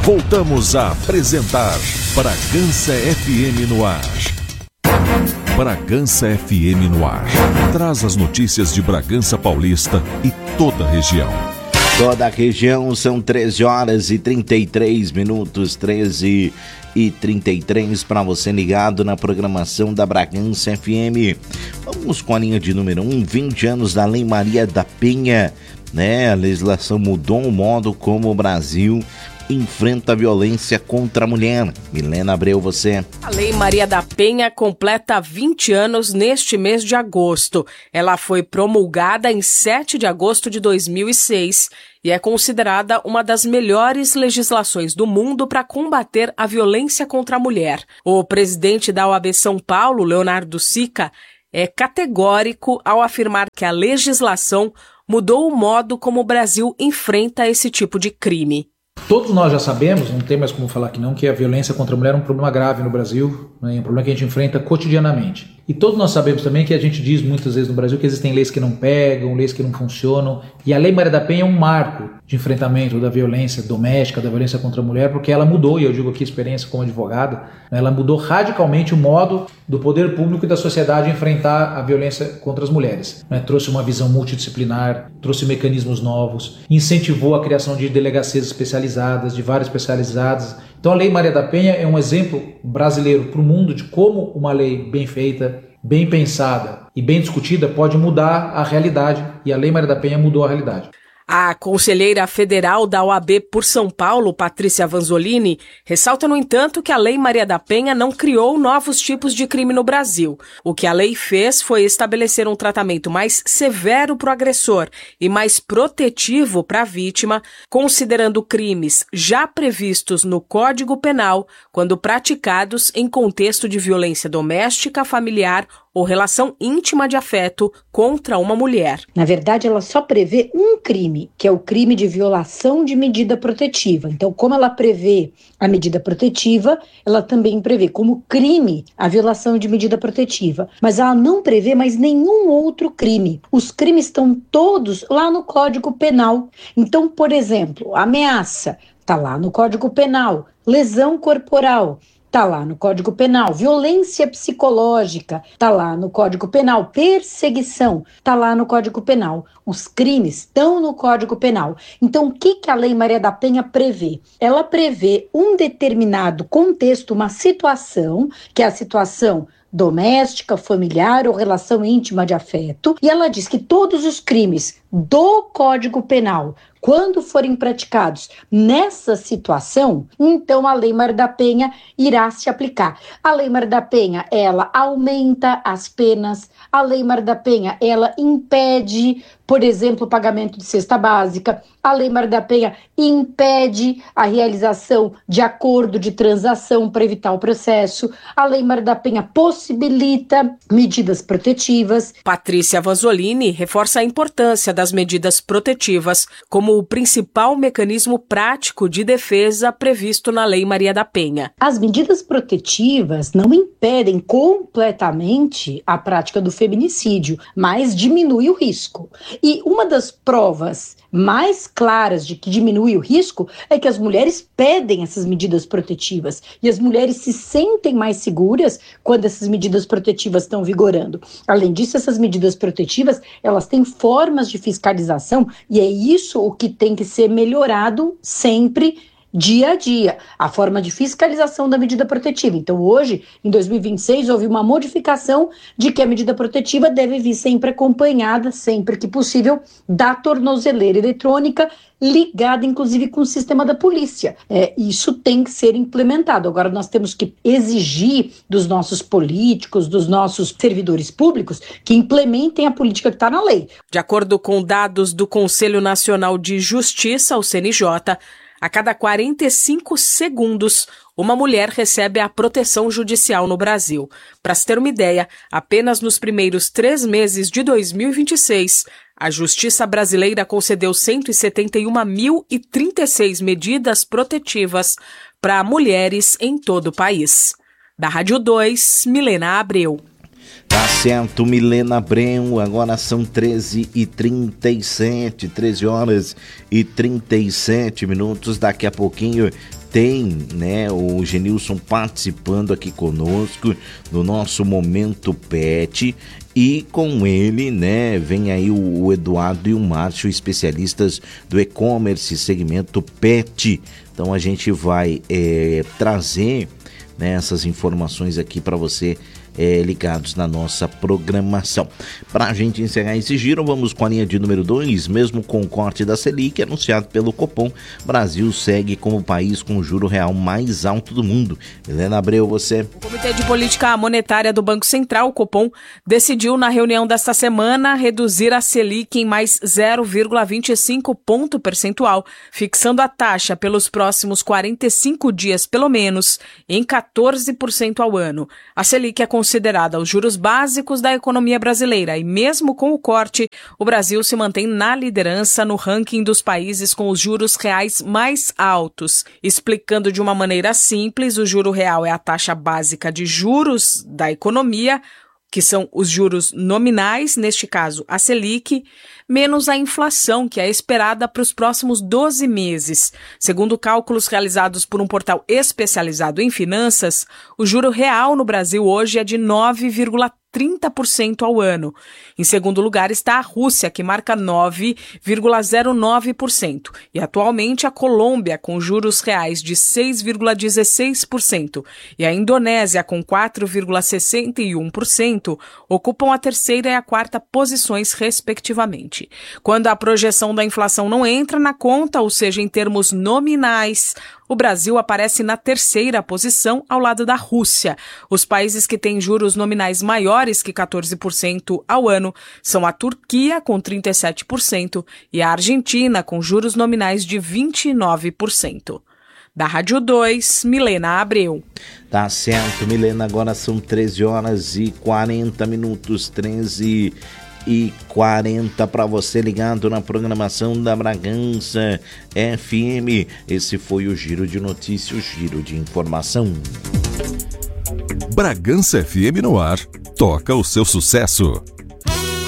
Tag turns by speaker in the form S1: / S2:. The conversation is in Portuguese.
S1: Voltamos a apresentar Bragança FM no ar. Bragança FM no ar. Traz as notícias de Bragança Paulista e toda a região.
S2: Toda a região, são 13 horas e 33 minutos, 13 e 33 para você ligado na programação da Bragança FM. Vamos com a linha de número 1, 20 anos da Lei Maria da Penha, né? A legislação mudou o modo como o Brasil enfrenta a violência contra a mulher. Milena Abreu, você.
S3: A Lei Maria da Penha completa 20 anos neste mês de agosto. Ela foi promulgada em 7 de agosto de 2006 e é considerada uma das melhores legislações do mundo para combater a violência contra a mulher. O presidente da OAB São Paulo, Leonardo Sica, é categórico ao afirmar que a legislação mudou o modo como o Brasil enfrenta esse tipo de crime.
S4: Todos nós já sabemos, não tem mais como falar que não, que a violência contra a mulher é um problema grave no Brasil, né? É um problema que a gente enfrenta cotidianamente. E todos nós sabemos também que a gente diz muitas vezes no Brasil que existem leis que não pegam, leis que não funcionam, e a Lei Maria da Penha é um marco de enfrentamento da violência doméstica, da violência contra a mulher, porque ela mudou, e eu digo aqui experiência como advogado, né? Ela mudou radicalmente o modo do poder público e da sociedade enfrentar a violência contra as mulheres, né? Trouxe uma visão multidisciplinar, trouxe mecanismos novos, incentivou a criação de delegacias especializadas, de várias especializadas. Então a Lei Maria da Penha é um exemplo brasileiro para o mundo de como uma lei bem feita, bem pensada e bem discutida pode mudar a realidade, e a Lei Maria da Penha mudou a realidade.
S3: A conselheira federal da OAB por São Paulo, Patrícia Vanzolini, ressalta, no entanto, que a Lei Maria da Penha não criou novos tipos de crime no Brasil. O que a lei fez foi estabelecer um tratamento mais severo para o agressor e mais protetivo para a vítima, considerando crimes já previstos no Código Penal quando praticados em contexto de violência doméstica, familiar ou relação íntima de afeto contra uma mulher.
S5: Na verdade, ela só prevê um crime, que é o crime de violação de medida protetiva. Então, como ela prevê a medida protetiva, ela também prevê como crime a violação de medida protetiva. Mas ela não prevê mais nenhum outro crime. Os crimes estão todos lá no Código Penal. Então, por exemplo, ameaça está lá no Código Penal, lesão corporal está lá no Código Penal, violência psicológica está lá no Código Penal, perseguição está lá no Código Penal. Os crimes estão no Código Penal. Então, o que a Lei Maria da Penha prevê? Ela prevê um determinado contexto, uma situação, que é a situação doméstica, familiar ou relação íntima de afeto, e ela diz que todos os crimes do Código Penal, quando forem praticados nessa situação, então a Lei Maria da Penha irá se aplicar. A Lei Maria da Penha, ela aumenta as penas, a Lei Maria da Penha, ela impede, por exemplo, o pagamento de cesta básica, a Lei Maria da Penha impede a realização de acordo de transação para evitar o processo, a Lei Maria da Penha possibilita medidas protetivas.
S3: Patrícia Vanzolini reforça a importância das medidas protetivas como o principal mecanismo prático de defesa previsto na Lei Maria da Penha.
S5: As medidas protetivas não impedem completamente a prática do feminicídio, mas diminui o risco. E uma das provas mais claras de que diminui o risco é que as mulheres pedem essas medidas protetivas e as mulheres se sentem mais seguras quando essas medidas protetivas estão vigorando. Além disso, essas medidas protetivas, elas têm formas de fiscalização e é isso o que tem que ser melhorado sempre, dia a dia, a forma de fiscalização da medida protetiva. Então, hoje, em 2026, houve uma modificação de que a medida protetiva deve vir sempre acompanhada, sempre que possível, da tornozeleira eletrônica, ligada, inclusive, com o sistema da polícia. Isso tem que ser implementado. Agora, nós temos que exigir dos nossos políticos, dos nossos servidores públicos, que implementem a política que está na lei.
S3: De acordo com dados do Conselho Nacional de Justiça, o CNJ, a cada 45 segundos, uma mulher recebe a proteção judicial no Brasil. Para se ter uma ideia, apenas nos primeiros 3 meses de 2026, a Justiça brasileira concedeu 171.036 medidas protetivas para mulheres em todo o país. Da Rádio 2, Milena Abreu.
S2: Tá certo, Milena Abreu. Agora são 13h37, 13 horas e 37 minutos. Daqui a pouquinho tem, né, o Genilson participando aqui conosco no nosso Momento Pet. E com ele, né, vem aí o Eduardo e o Márcio, especialistas do e-commerce, segmento pet. Então a gente vai trazer, né, essas informações aqui para você ligados na nossa programação. Para a gente encerrar esse giro, vamos com a linha de número 2, mesmo com o corte da Selic anunciado pelo Copom, Brasil segue como o país com o juro real mais alto do mundo. Helena Abreu, você.
S3: O Comitê de Política Monetária do Banco Central, o Copom, decidiu na reunião desta semana reduzir a Selic em mais 0,25 ponto percentual, fixando a taxa pelos próximos 45 dias, pelo menos, em 14% ao ano. A Selic é considerada os juros básicos da economia brasileira e mesmo com o corte, o Brasil se mantém na liderança no ranking dos países com os juros reais mais altos. Explicando de uma maneira simples, o juro real é a taxa básica de juros da economia, que são os juros nominais, neste caso a Selic, menos a inflação, que é esperada para os próximos 12 meses. Segundo cálculos realizados por um portal especializado em finanças, o juro real no Brasil hoje é de 9,30% ao ano. Em segundo lugar está a Rússia, que marca 9,09%. E atualmente a Colômbia, com juros reais de 6,16%. E a Indonésia, com 4,61%, ocupam a terceira e a quarta posições, respectivamente. Quando a projeção da inflação não entra na conta, ou seja, em termos nominais, o Brasil aparece na terceira posição ao lado da Rússia. Os países que têm juros nominais maiores que 14% ao ano são a Turquia, com 37%, e a Argentina, com juros nominais de 29%. Da Rádio 2, Milena Abreu.
S2: Tá certo, Milena, agora são 13 horas e 40 minutos, 13h40 para você ligado na programação da Bragança FM. Esse foi o Giro de Notícias, o Giro de Informação.
S1: Bragança FM no ar, toca o seu sucesso.